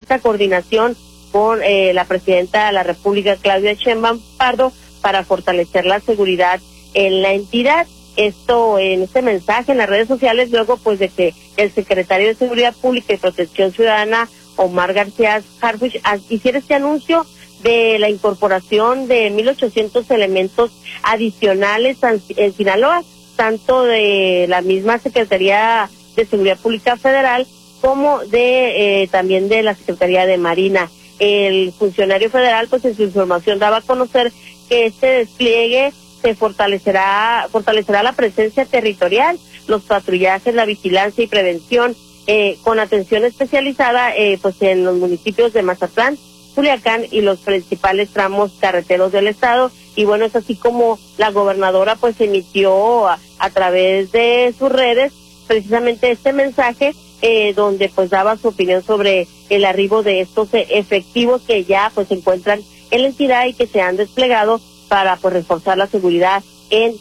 estrecha coordinación con la presidenta de la República, Claudia Sheinbaum Pardo, para fortalecer la seguridad en la entidad. Esto en este mensaje en las redes sociales, luego pues de que el secretario de Seguridad Pública y Protección Ciudadana, Omar García Harfuch, hiciera este anuncio de la incorporación de 1,800 elementos adicionales en Sinaloa, tanto de la misma Secretaría de Seguridad Pública Federal como de también de la Secretaría de Marina. El funcionario federal pues en su información daba a conocer que este despliegue se fortalecerá la presencia territorial, los patrullajes, la vigilancia y prevención, con atención especializada pues en los municipios de Mazatlán, Culiacán y los principales tramos carreteros del estado. Y bueno, es así como la gobernadora pues emitió a través de sus redes precisamente este mensaje, donde pues daba su opinión sobre el arribo de estos efectivos que ya pues se encuentran en la entidad y que se han desplegado para pues reforzar la seguridad en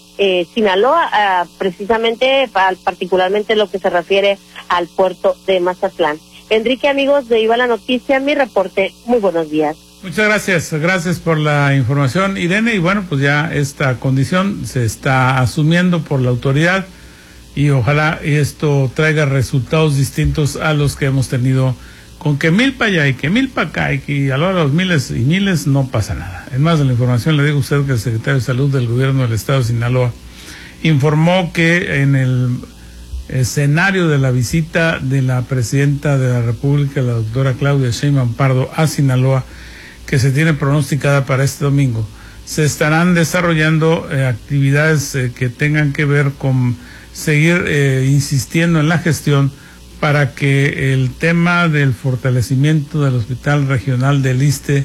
Sinaloa, precisamente particularmente lo que se refiere al puerto de Mazatlán. Enrique, amigos de Iba la Noticia, mi reporte. Muy buenos días. Muchas gracias por la información, Irene. Y bueno, pues ya esta condición se está asumiendo por la autoridad y ojalá esto traiga resultados distintos a los que hemos tenido con que mil para allá y que mil para acá y que a lo largo de los miles y miles no pasa nada. En más de la información le digo a usted que el secretario de Salud del Gobierno del Estado de Sinaloa informó que en el escenario de la visita de la presidenta de la República, la doctora Claudia Sheinbaum Pardo, a Sinaloa, que se tiene pronosticada para este domingo, se estarán desarrollando actividades que tengan que ver con seguir insistiendo en la gestión para que el tema del fortalecimiento del Hospital Regional del ISSSTE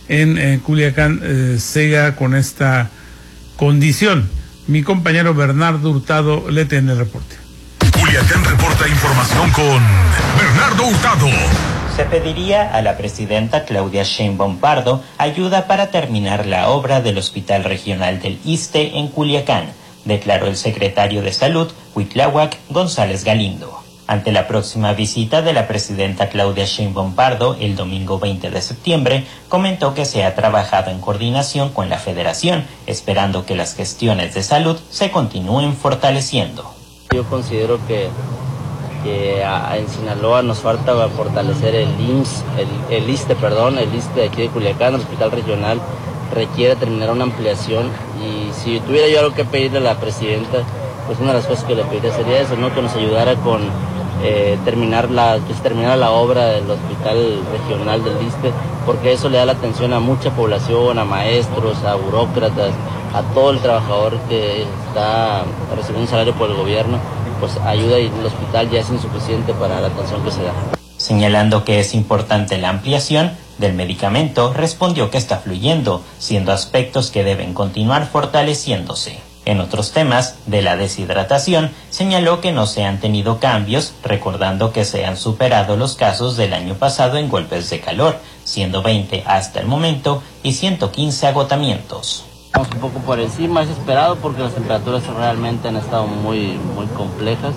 en Culiacán siga con esta condición. Mi compañero Bernardo Hurtado le tiene el reporte. Culiacán reporta información con Bernardo Hurtado. Se pediría a la presidenta Claudia Sheinbaum Pardo ayuda para terminar la obra del Hospital Regional del ISSSTE en Culiacán, declaró el secretario de Salud, Cuitláhuac González Galindo. Ante la próxima visita de la presidenta Claudia Sheinbaum Pardo el domingo 20 de septiembre, comentó que se ha trabajado en coordinación con la Federación, esperando que las gestiones de salud se continúen fortaleciendo. Yo considero que en Sinaloa nos falta fortalecer el ISSSTE de aquí de Culiacán, el Hospital Regional requiere terminar una ampliación, y si tuviera yo algo que pedirle a la presidenta, pues una de las cosas que le pediría sería eso, ¿no? Que nos ayudara con que se terminara la obra del Hospital Regional del ISSSTE, porque eso le da la atención a mucha población, a maestros, a burócratas, a todo el trabajador que está recibiendo un salario por el gobierno, pues ayuda, y el hospital ya es insuficiente para la atención que se da. Señalando que es importante la ampliación del medicamento, respondió que está fluyendo, siendo aspectos que deben continuar fortaleciéndose. En otros temas de la deshidratación, señaló que no se han tenido cambios, recordando que se han superado los casos del año pasado en golpes de calor, siendo 20 hasta el momento y 115 agotamientos. Estamos un poco por encima, es esperado porque las temperaturas realmente han estado muy complejas.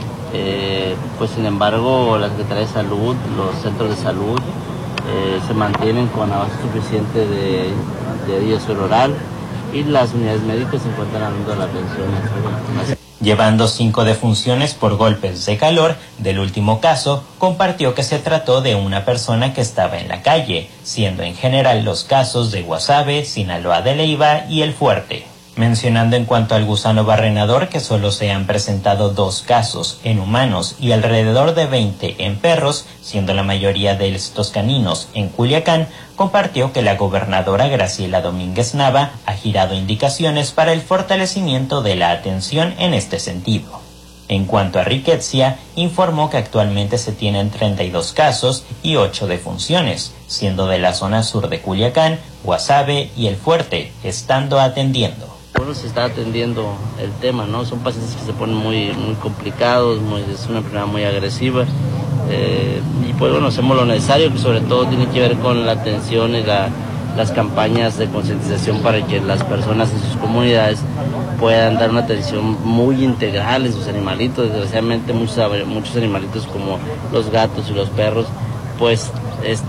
Pues sin embargo, la Secretaría de Salud, los centros de salud se mantienen con abasto suficiente de diésel oral, y las unidades médicas se encuentran dando la atención. Llevando 5 defunciones por golpes de calor, del último caso, compartió que se trató de una persona que estaba en la calle, siendo en general los casos de Guasave, Sinaloa de Leyva y El Fuerte. Mencionando en cuanto al gusano barrenador que solo se han presentado 2 casos en humanos y alrededor de 20 en perros, siendo la mayoría de estos caninos en Culiacán, compartió que la gobernadora Graciela Domínguez Nava ha girado indicaciones para el fortalecimiento de la atención en este sentido. En cuanto a riqueza, informó que actualmente se tienen 32 casos y 8 defunciones, siendo de la zona sur de Culiacán, Guasave y El Fuerte, estando atendiendo. Bueno, se está atendiendo el tema, ¿no? Son pacientes que se ponen muy complicados, es una enfermedad muy agresiva, y pues bueno, hacemos lo necesario, que sobre todo tiene que ver con la atención y las campañas de concientización para que las personas en sus comunidades puedan dar una atención muy integral en sus animalitos. Desgraciadamente muchos animalitos como los gatos y los perros, pues